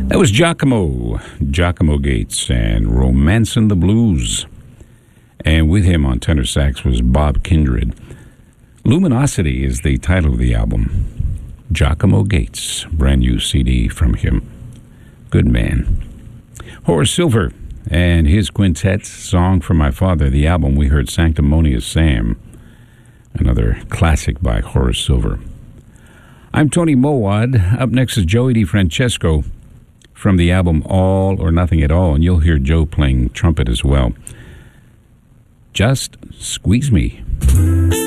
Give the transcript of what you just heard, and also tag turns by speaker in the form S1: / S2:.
S1: That was Giacomo Gates, and Romancin' the Blues. And with him on tenor sax was Bob Kindred. Luminosity is the title of the album. Giacomo Gates, brand new CD from him. Good man. Horace Silver and his quintet, Song for My Father. The album we heard, Sanctimonious Sam, another classic by Horace Silver. I'm Tony Mowad. Up next is Joey DeFrancesco from the album All or Nothing at All, and you'll hear Joe playing trumpet as well. Just Squeeze Me.